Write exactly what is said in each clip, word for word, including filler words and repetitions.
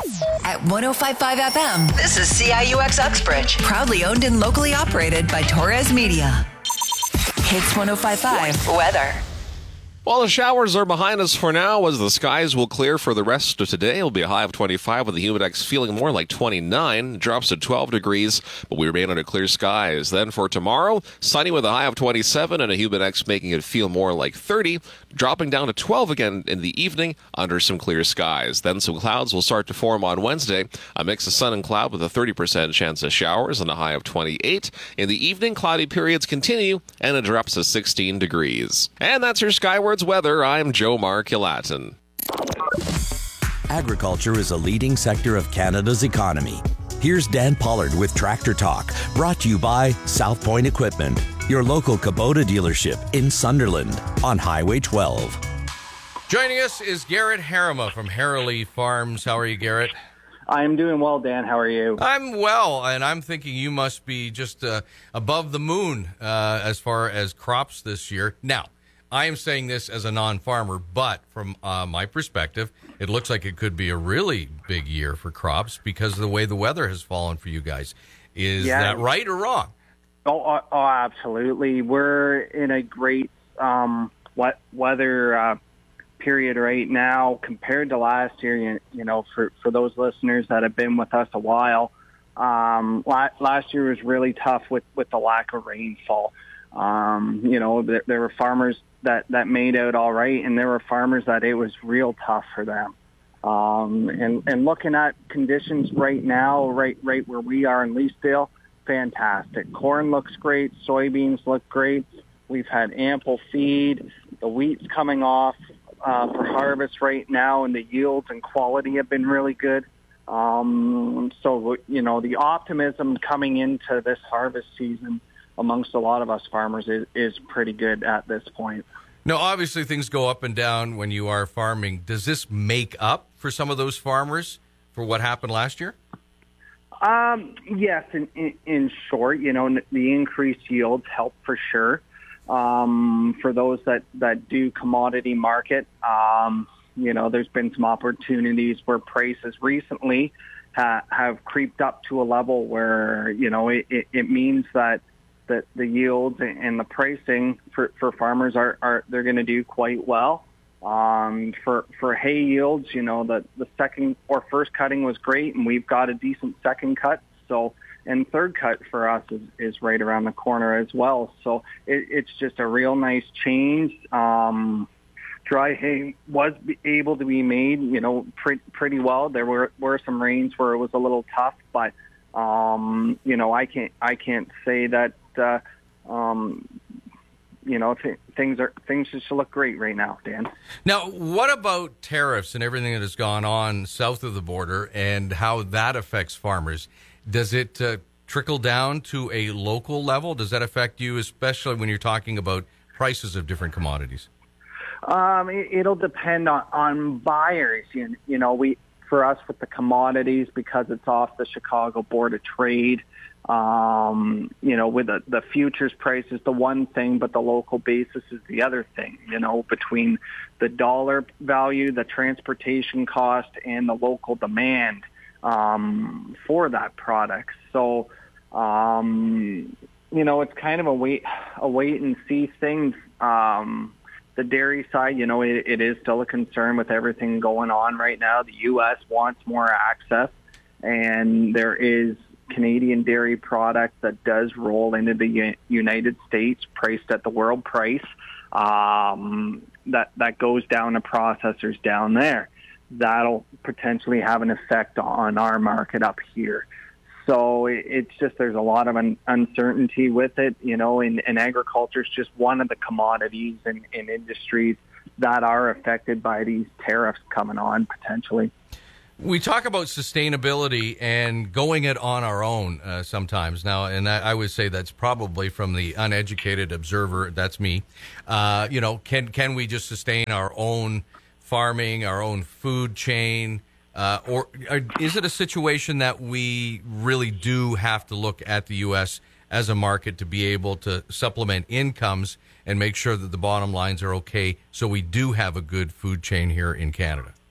At one oh five point five F M, This is C I U X Uxbridge. proudly owned and locally operated by Torres Media. Hits one oh five point five. Weather. Well, the showers are behind us for now, as the skies will clear for the rest of today. It'll be a high of twenty-five with the humidex feeling more like twenty-nine. It drops to twelve degrees, but we remain under clear skies. Then for tomorrow, sunny with a high of twenty-seven and a humidex making it feel more like thirty, dropping down to twelve again in the evening under some clear skies. Then some clouds will start to form on Wednesday, a mix of sun and cloud with a thirty percent chance of showers and a high of twenty-eight. In the evening, cloudy periods continue and it drops to sixteen degrees. And that's your Skywards weather. I'm Joe Mark-Ylatin. Agriculture is a leading sector of Canada's economy. Here's Dan Pollard with Tractor Talk, brought to you by South Point Equipment, your local Kubota dealership in Sunderland on Highway twelve. Joining us is Garrett Harima from Harrowly Farms. How are you, Garrett? I'm doing well, Dan. How are you? I'm well, and I'm thinking you must be just uh, above the moon uh, as far as crops this year. Now, I am saying this as a non-farmer, but from uh, my perspective, it looks like it could be a really big year for crops because of the way the weather has fallen for you guys. Is Yeah. that right or wrong? Oh, oh, oh absolutely. We're in a great um, wet weather uh, period right now compared to last year. You, you know, for, for those listeners that have been with us a while, um, la- last year was really tough with, with the lack of rainfall. Um, you know, there, there were farmers that, that made out all right, and there were farmers that it was real tough for them. Um, and, and looking at conditions right now, right right where we are in Leesdale, fantastic. Corn looks great. Soybeans look great. We've had ample feed. The wheat's coming off uh, for harvest right now, and the yields and quality have been really good. Um, so, you know, the optimism coming into this harvest season amongst a lot of us farmers is, is pretty good at this point. Now, obviously, things go up and down when you are farming. Does this make up for some of those farmers for what happened last year? Um, yes, in, in, in short, you know, the increased yields help for sure. Um, for those that, that do commodity market, um, you know, there's been some opportunities where prices recently ha- have creeped up to a level where, you know, it, it, it means that that the yields and the pricing for, for farmers are, are they're going to do quite well. Um, for for hay yields, you know, the, the second or first cutting was great, and we've got a decent second cut. So, and third cut for us is, is right around the corner as well. So it, it's just a real nice change. Um, dry hay was able to be made, you know, pre- pretty well. There were, were some rains where it was a little tough, but um, you know, I can't I can't say that. Uh, um, you know, th- things are things just look great right now, Dan. Now, what about tariffs and everything that has gone on south of the border and how that affects farmers? Does it uh, trickle down to a local level? Does that affect you, especially when you're talking about prices of different commodities? Um, it, it'll depend on, on buyers. You, you know, we for us with the commodities, because it's off the Chicago Board of Trade. Um, you know, with the, the futures price is the one thing, but the local basis is the other thing, you know, between the dollar value, the transportation cost, and the local demand um, for that product. So, um, you know, it's kind of a wait, a wait and see thing. Um, the dairy side, you know, it, it is still a concern with everything going on right now. The U S wants more access, and there is Canadian dairy product that does roll into the U- United States priced at the world price. Um, that, that goes down to processors down there. That'll potentially have an effect on our market up here. So it, it's just, there's a lot of un- uncertainty with it, you know, and, and agriculture is just one of the commodities and, and industries that are affected by these tariffs coming on potentially. We talk about sustainability and going it on our own uh, sometimes now, and I, I would say that's probably from the uneducated observer. That's me. Uh, you know, can can we just sustain our own farming, our own food chain, uh, or, or is it a situation that we really do have to look at the U S as a market to be able to supplement incomes and make sure that the bottom lines are okay, so we do have a good food chain here in Canada?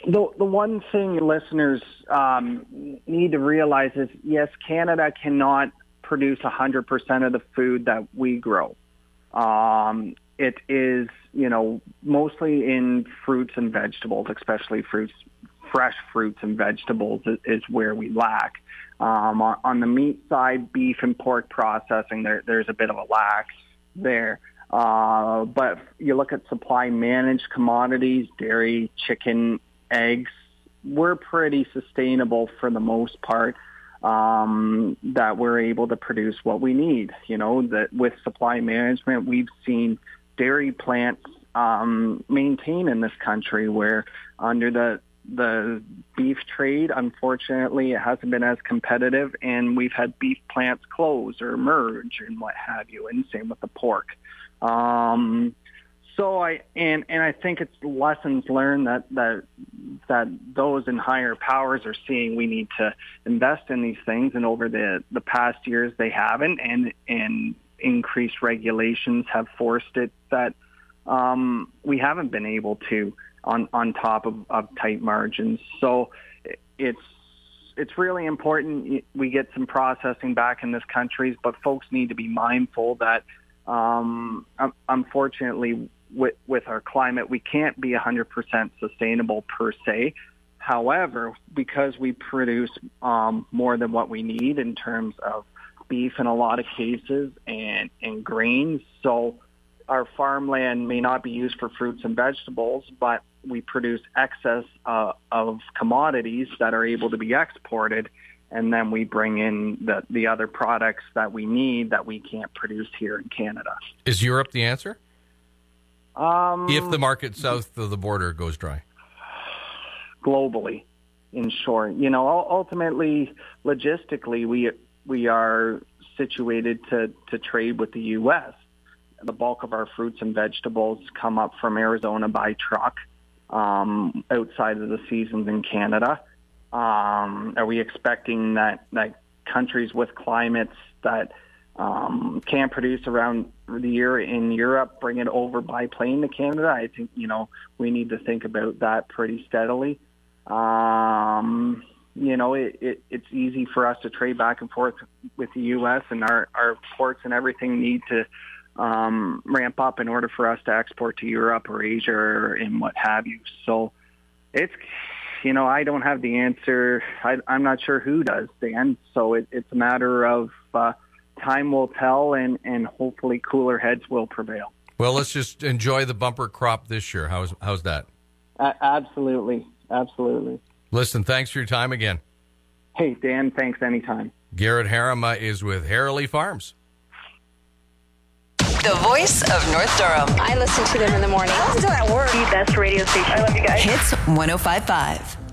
The the one thing listeners um, need to realize is, yes, Canada cannot produce one hundred percent of the food that we grow. Um, it is, you know, mostly in fruits and vegetables, especially fruits, fresh fruits and vegetables is, is where we lack. Um, on, on the meat side, beef and pork processing, there, there's a bit of a lack there. Uh, but you look at supply managed commodities, dairy, chicken, eggs, we're pretty sustainable for the most part, um, that we're able to produce what we need. You know, that with supply management, we've seen dairy plants um, maintain in this country, where under the the beef trade, unfortunately, it hasn't been as competitive, and we've had beef plants close or merge and what have you, and same with the pork. Um, so I and and I think it's lessons learned that that that those in higher powers are seeing we need to invest in these things, and over the the past years they haven't, and and increased regulations have forced it that um, we haven't been able to. On, on top of, of tight margins. So it's it's really important we get some processing back in this country, but folks need to be mindful that um, unfortunately with, with our climate, we can't be one hundred percent sustainable per se. However, because we produce um, more than what we need in terms of beef in a lot of cases and, and grains, so our farmland may not be used for fruits and vegetables, but we produce excess uh, of commodities that are able to be exported, and then we bring in the, the other products that we need that we can't produce here in Canada. Is Europe the answer? Um, if the market south of the border goes dry? Globally, in short. You know, ultimately, logistically, we we are situated to, to trade with the U S The bulk of our fruits and vegetables come up from Arizona by truck. Um, outside of the seasons in Canada, um, are we expecting that, that countries with climates that um, can't produce around the year in Europe bring it over by plane to Canada? I think, you know, we need to think about that pretty steadily. Um, you know, it, it, it's easy for us to trade back and forth with the U S, and our, our ports and everything need to Um, ramp up in order for us to export to Europe or Asia or and what have you. So it's, you know, I don't have the answer. I, I'm not sure who does, Dan. So it, it's a matter of uh, time will tell, and, and hopefully cooler heads will prevail. Well, let's just enjoy the bumper crop this year. How's, how's that? Uh, absolutely. Absolutely. Listen, thanks for your time again. Hey, Dan, thanks anytime. Garrett Harama is with Harreley Farms. The voice of North Durham. I listen to them in the morning. I listen to that word. The best radio station. I love you guys. Hits one oh five point five.